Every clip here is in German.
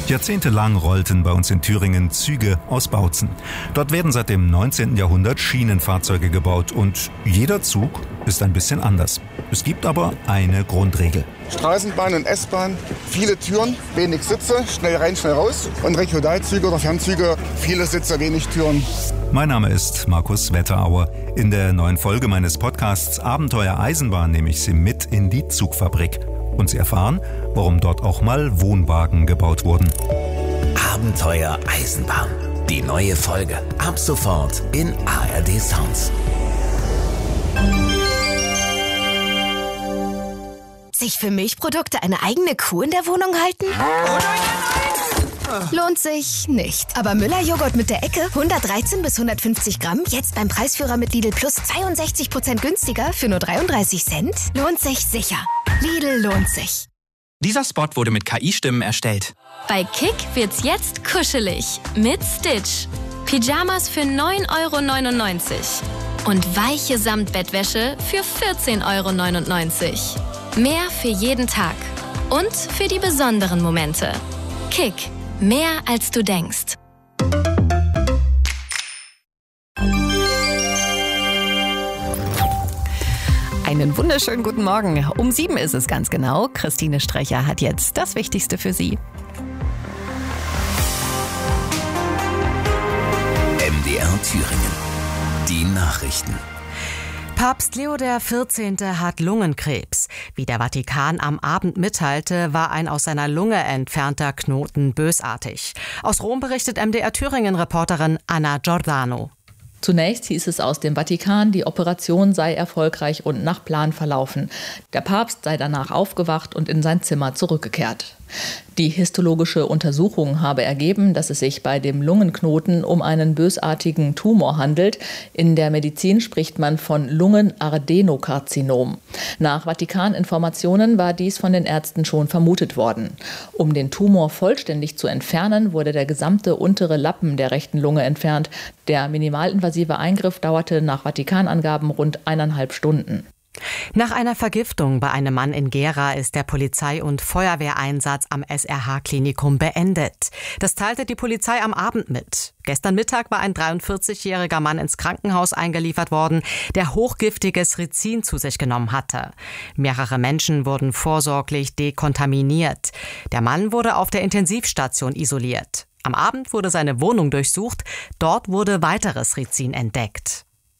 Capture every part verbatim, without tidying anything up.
Jahrzehntelang rollten bei uns in Thüringen Züge aus Bautzen. Dort werden seit dem neunzehnten Jahrhundert Schienenfahrzeuge gebaut und jeder Zug ist ein bisschen anders. Es gibt aber eine Grundregel. Straßenbahn und S-Bahn, viele Türen, wenig Sitze, schnell rein, schnell raus. Und Regionalzüge oder Fernzüge, viele Sitze, wenig Türen. Mein Name ist Markus Wetterauer. In der neuen Folge meines Podcasts Abenteuer Eisenbahn nehme ich Sie mit in die Zugfabrik. Und Sie erfahren, warum dort auch mal Wohnwagen gebaut wurden. Abenteuer Eisenbahn. Die neue Folge. Ab sofort in A R D Sounds. Sich für Milchprodukte eine eigene Kuh in der Wohnung halten? Lohnt sich nicht. Aber Müller-Joghurt mit der Ecke, hundertdreizehn bis hundertfünfzig Gramm, jetzt beim Preisführer mit Lidl Plus zweiundsechzig Prozent günstiger für nur dreiunddreißig Cent? Lohnt sich sicher. Lidl lohnt sich. Dieser Spot wurde mit K I-Stimmen erstellt. Bei Kick wird's jetzt kuschelig mit Stitch. Pyjamas für neun Euro neunundneunzig und weiche Samtbettwäsche für vierzehn Euro neunundneunzig. Mehr für jeden Tag und für die besonderen Momente. Kick. Mehr als du denkst. Einen wunderschönen guten Morgen. Um sieben ist es ganz genau. Christine Strecher hat jetzt das Wichtigste für Sie. M D R Thüringen. Die Nachrichten. Papst Leo der Vierzehnte hat Lungenkrebs. Wie der Vatikan am Abend mitteilte, war ein aus seiner Lunge entfernter Knoten bösartig. Aus Rom berichtet M D R Thüringen-Reporterin Anna Giordano. Zunächst hieß es aus dem Vatikan, die Operation sei erfolgreich und nach Plan verlaufen. Der Papst sei danach aufgewacht und in sein Zimmer zurückgekehrt. Die histologische Untersuchung habe ergeben, dass es sich bei dem Lungenknoten um einen bösartigen Tumor handelt. In der Medizin spricht man von Lungenadenokarzinom. Nach Vatikaninformationen war dies von den Ärzten schon vermutet worden. Um den Tumor vollständig zu entfernen, wurde der gesamte untere Lappen der rechten Lunge entfernt. Der minimalinvasive Eingriff dauerte nach Vatikanangaben rund eineinhalb Stunden. Nach einer Vergiftung bei einem Mann in Gera ist der Polizei- und Feuerwehreinsatz am S R H-Klinikum beendet. Das teilte die Polizei am Abend mit. Gestern Mittag war ein dreiundvierzigjähriger Mann ins Krankenhaus eingeliefert worden, der hochgiftiges Rizin zu sich genommen hatte. Mehrere Menschen wurden vorsorglich dekontaminiert. Der Mann wurde auf der Intensivstation isoliert. Am Abend wurde seine Wohnung durchsucht. Dort wurde weiteres Rizin entdeckt.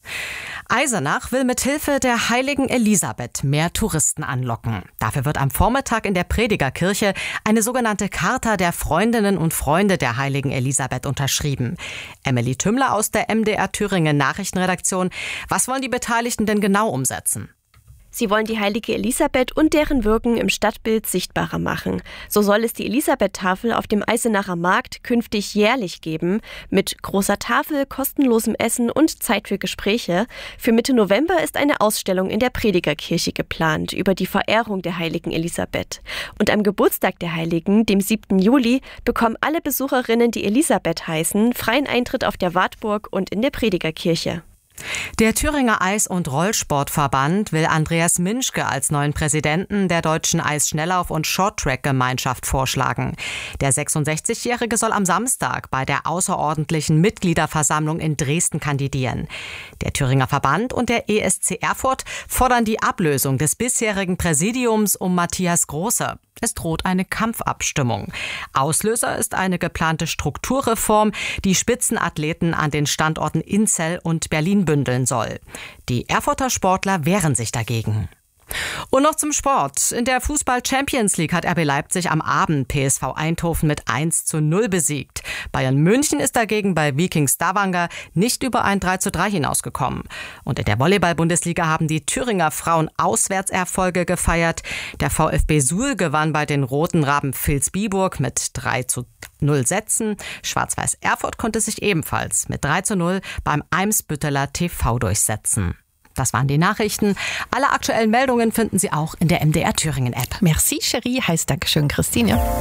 Eisenach will mit Hilfe der heiligen Elisabeth mehr Touristen anlocken. Dafür wird am Vormittag in der Predigerkirche eine sogenannte Charta der Freundinnen und Freunde der heiligen Elisabeth unterschrieben. Emily Tümmler aus der M D R Thüringen Nachrichtenredaktion. Was wollen die Beteiligten denn genau umsetzen? Sie wollen die heilige Elisabeth und deren Wirken im Stadtbild sichtbarer machen. So soll es die Elisabeth-Tafel auf dem Eisenacher Markt künftig jährlich geben, mit großer Tafel, kostenlosem Essen und Zeit für Gespräche. Für Mitte November ist eine Ausstellung in der Predigerkirche geplant über die Verehrung der heiligen Elisabeth. Und am Geburtstag der Heiligen, dem siebten Juli, bekommen alle Besucherinnen, die Elisabeth heißen, freien Eintritt auf der Wartburg und in der Predigerkirche. Der Thüringer Eis- und Rollsportverband will Andreas Minschke als neuen Präsidenten der Deutschen Eisschnelllauf- und Shorttrack-Gemeinschaft vorschlagen. Der sechsundsechzigjährige soll am Samstag bei der außerordentlichen Mitgliederversammlung in Dresden kandidieren. Der Thüringer Verband und der E S C Erfurt fordern die Ablösung des bisherigen Präsidiums um Matthias Große. Es droht eine Kampfabstimmung. Auslöser ist eine geplante Strukturreform, die Spitzenathleten an den Standorten Inzell und Berlin bündeln soll. Die Erfurter Sportler wehren sich dagegen. Und noch zum Sport. In der Fußball-Champions League hat R B Leipzig am Abend P S V Eindhoven mit eins zu null besiegt. Bayern München ist dagegen bei Viking Stavanger nicht über ein drei zu drei hinausgekommen. Und in der Volleyball-Bundesliga haben die Thüringer Frauen Auswärtserfolge gefeiert. Der VfB Suhl gewann bei den Roten Raben Vilsbiburg mit drei zu null Sätzen. Schwarz-Weiß Erfurt konnte sich ebenfalls mit drei zu null beim Eimsbütteler T V durchsetzen. Das waren die Nachrichten. Alle aktuellen Meldungen finden Sie auch in der M D R Thüringen App. Merci, Cherie. Heißt Dankeschön, Christine.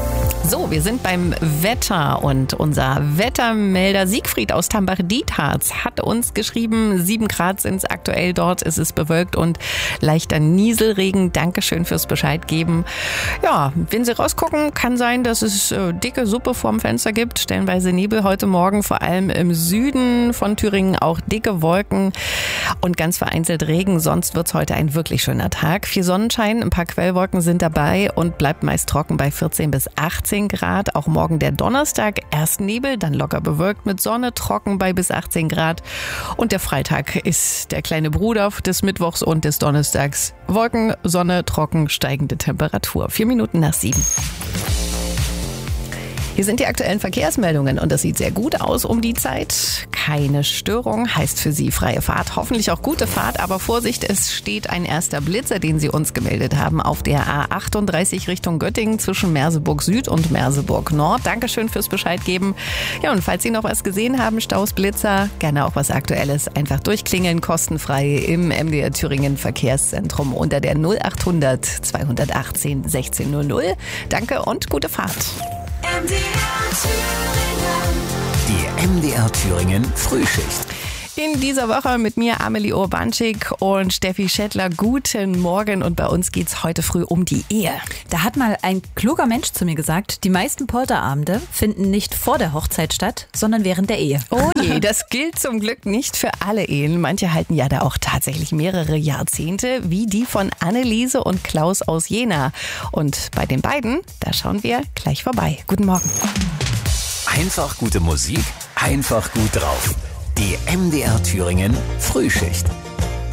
So, wir sind beim Wetter und unser Wettermelder Siegfried aus Tambach-Dietharz hat uns geschrieben, sieben Grad sind es aktuell dort, es ist bewölkt und leichter Nieselregen. Dankeschön fürs Bescheid geben. Ja, wenn Sie rausgucken, kann sein, dass es äh, dicke Suppe vorm Fenster gibt, stellenweise Nebel heute Morgen, vor allem im Süden von Thüringen auch dicke Wolken und ganz vereinzelt Regen. Sonst wird es heute ein wirklich schöner Tag. Viel Sonnenschein, ein paar Quellwolken sind dabei und bleibt meist trocken bei vierzehn bis achtzehn Grad. Auch morgen der Donnerstag, erst Nebel, dann locker bewölkt mit Sonne, trocken bei bis achtzehn Grad. Und der Freitag ist der kleine Bruder des Mittwochs und des Donnerstags. Wolken, Sonne, trocken, steigende Temperatur. Vier Minuten nach sieben. Hier sind die aktuellen Verkehrsmeldungen und das sieht sehr gut aus um die Zeit. Keine Störung, heißt für Sie freie Fahrt, hoffentlich auch gute Fahrt, aber Vorsicht, es steht ein erster Blitzer, den Sie uns gemeldet haben, auf der A achtunddreißig Richtung Göttingen zwischen Merseburg Süd und Merseburg Nord. Dankeschön fürs Bescheid geben. Ja, und falls Sie noch was gesehen haben, Staus, Blitzer, gerne auch was Aktuelles, einfach durchklingeln, kostenfrei im M D R Thüringen Verkehrszentrum unter der null achthundert zweihundertachtzehn sechzehn null null. Danke und gute Fahrt. M D R Thüringen. Die M D R Thüringen Frühschicht. In dieser Woche mit mir Amelie Urbanschik und Steffi Schettler. Guten Morgen und bei uns geht's heute früh um die Ehe. Da hat mal ein kluger Mensch zu mir gesagt, die meisten Polterabende finden nicht vor der Hochzeit statt, sondern während der Ehe. Oh je, das gilt zum Glück nicht für alle Ehen. Manche halten ja da auch tatsächlich mehrere Jahrzehnte, wie die von Anneliese und Klaus aus Jena. Und bei den beiden, da schauen wir gleich vorbei. Guten Morgen. Einfach gute Musik, einfach gut drauf. Die M D R Thüringen Frühschicht.